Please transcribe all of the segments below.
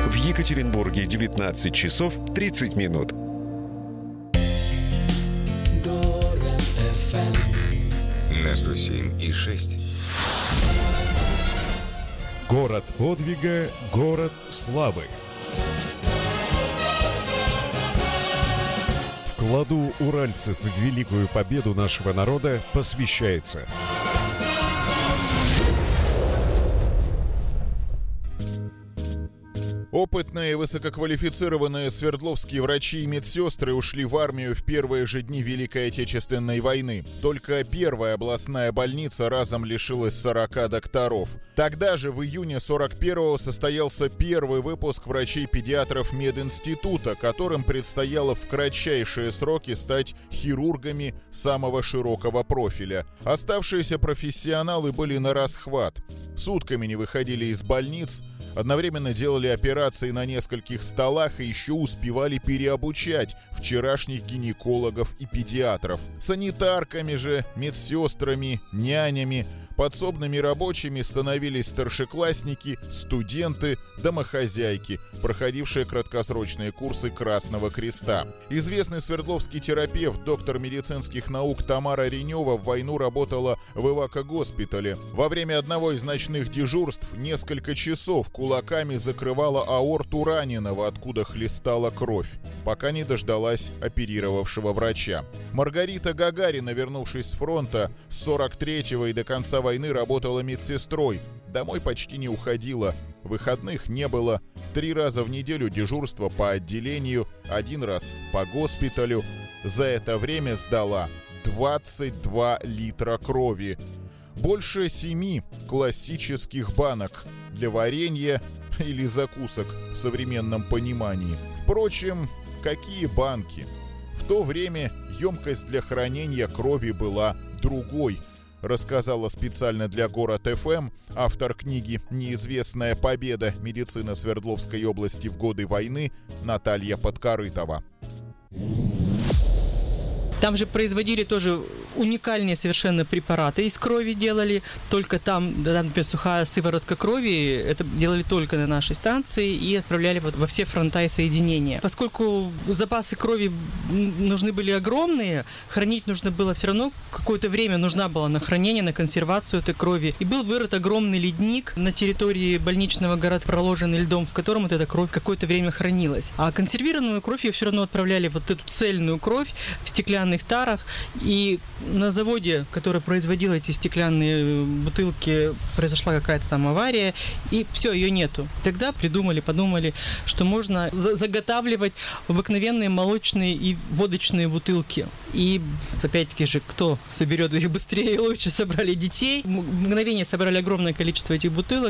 В Екатеринбурге 19 часов 30 минут. На 107,6. Город подвига, город славы. Вкладу уральцев в великую победу нашего народа посвящается. Опытные и высококвалифицированные свердловские врачи и медсестры ушли в армию в первые же дни Великой Отечественной войны. Только первая областная больница разом лишилась 40 докторов. Тогда же, в июне 41-го, состоялся первый выпуск врачей-педиатров мединститута, которым предстояло в кратчайшие сроки стать хирургами самого широкого профиля. Оставшиеся профессионалы были на расхват. Сутками не выходили из больниц, одновременно делали операции на нескольких столах и еще успевали переобучать вчерашних гинекологов и педиатров. Санитарками же, медсестрами, нянями, подсобными рабочими становились старшеклассники, студенты, домохозяйки, проходившие краткосрочные курсы Красного Креста. Известный свердловский терапевт, доктор медицинских наук Тамара Ренева в войну работала в эвакогоспитале. Во время одного из ночных дежурств несколько часов кулаками закрывала аорту раненого, откуда хлестала кровь, пока не дождалась оперировавшего врача. Маргарита Гагарина, вернувшись с фронта, с 43-го и до конца войны работала медсестрой. Домой почти не уходила, выходных не было. 3 раза в неделю дежурство по отделению, 1 раз по госпиталю. За это время сдала 22 литра крови. Больше 7 классических банок для варенья или закусок в современном понимании. Впрочем, какие банки? В то время емкость для хранения крови была другой, рассказала специально для Город ФМ автор книги «Неизвестная победа. Медицина Свердловской области в годы войны» Наталья Подкорытова. Там же производили тоже уникальные совершенно препараты из крови делали. Только там, например, сухая сыворотка крови, это делали только на нашей станции и отправляли во все фронта и соединения. Поскольку запасы крови нужны были огромные, хранить нужно было все равно, какое-то время нужна была на хранение, на консервацию этой крови. И был вырыт огромный ледник на территории больничного городка, проложенный льдом, в котором вот эта кровь какое-то время хранилась. А консервированную кровь ее все равно отправляли, вот эту цельную кровь, в стеклянных тарах. И на заводе, который производил эти стеклянные бутылки, произошла какая-то там авария, и все, ее нету. Тогда подумали, что можно заготавливать обыкновенные молочные и водочные бутылки. И опять-таки же, кто соберет их быстрее и лучше, собрали детей. В мгновение собрали огромное количество этих бутылок.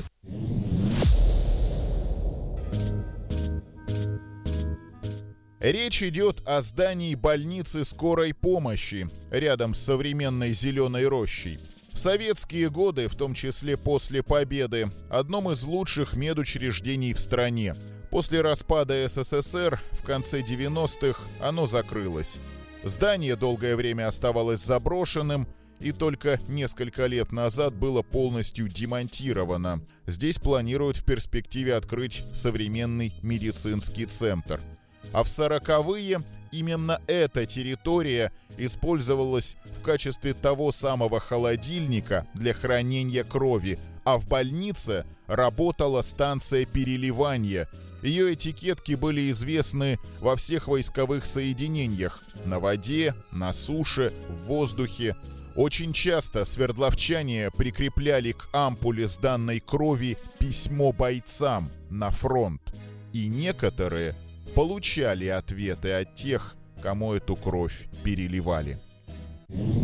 Речь идет о здании больницы скорой помощи рядом с современной Зеленой рощей. В советские годы, в том числе после Победы, одном из лучших медучреждений в стране. После распада СССР в конце 90-х оно закрылось. Здание долгое время оставалось заброшенным и только несколько лет назад было полностью демонтировано. Здесь планируют в перспективе открыть современный медицинский центр. А в 40-е именно эта территория использовалась в качестве того самого холодильника для хранения крови, а в больнице работала станция переливания. Ее этикетки были известны во всех войсковых соединениях – на воде, на суше, в воздухе. Очень часто свердловчане прикрепляли к ампуле с данной крови письмо бойцам на фронт. И некоторые получали ответы от тех, кому эту кровь переливали.